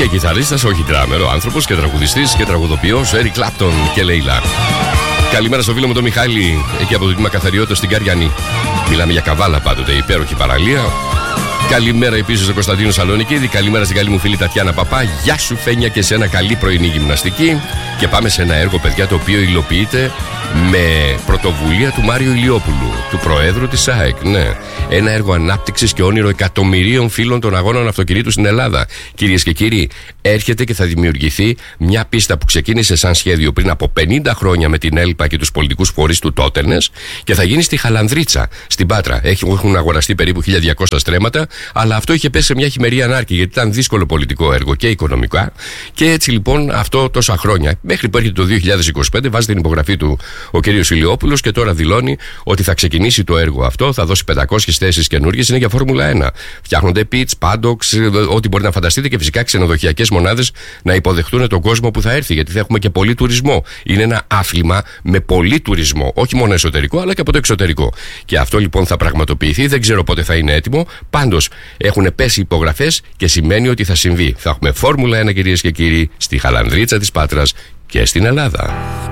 Και κιθαρίστας, όχι ντράμερ, ο άνθρωπος και τραγουδιστής και τραγουδοποιός Eric Clapton και Λέιλα. Καλημέρα στο φίλο μου τον Μιχάλη, εκεί από το τμήμα Καθαριότητα στην Καριανή. Μιλάμε για Καβάλα πάντοτε, υπέροχη παραλία. Καλημέρα επίσης στο Κωνσταντίνο Σαλονικίδη. Καλημέρα στην καλή μου φίλη Τατιάνα Παπά. Γεια σου Φένια και σε ένα καλή πρωινή γυμναστική. Και πάμε σε ένα έργο, παιδιά, το οποίο υλοποιείται με πρωτοβουλία του Μάριο Ηλιόπουλου, του Προέδρου της ΑΕΚ. Ναι. Ένα έργο ανάπτυξης και όνειρο εκατομμυρίων φίλων των αγώνων αυτοκινήτου στην Ελλάδα. Κυρίες και κύριοι, έρχεται και θα δημιουργηθεί μια πίστα που ξεκίνησε σαν σχέδιο πριν από 50 χρόνια με την ΕΛΠΑ και τους πολιτικούς φορείς του Τότενες και θα γίνει στη Χαλανδρίτσα, στην Πάτρα. Έχουν αγοραστεί περίπου 1200 στρέμματα, αλλά αυτό είχε πέσει σε μια χειμερή ανάρκη γιατί ήταν δύσκολο πολιτικό έργο και οικονομικά. Και έτσι λοιπόν αυτό τόσα χρόνια, μέχρι που έρχεται το 2025, βάζει την υπογραφή του ο κ. Ηλιόπουλος και τώρα δηλώνει ότι θα ξεκινήσει το έργο αυτό, θα δώσει 500 θέσεις καινούργιες, είναι για Φόρμουλα 1. Φτιάχνονται pitch, paddocks, ό,τι μπορεί να φανταστείτε και φυσικά ξενοδοχειακές μονάδες να υποδεχτούν τον κόσμο που θα έρθει, γιατί θα έχουμε και πολύ τουρισμό. Είναι ένα άθλημα με πολύ τουρισμό, όχι μόνο εσωτερικό αλλά και από το εξωτερικό. Και αυτό λοιπόν θα πραγματοποιηθεί, δεν ξέρω πότε θα είναι έτοιμο. Πάντως έχουν πέσει υπογραφές και σημαίνει ότι θα συμβεί. Θα έχουμε Φόρμουλα 1, κυρίες και κύριοι, στη Χαλανδρίτσα της Πάτρας και στην Ελλάδα.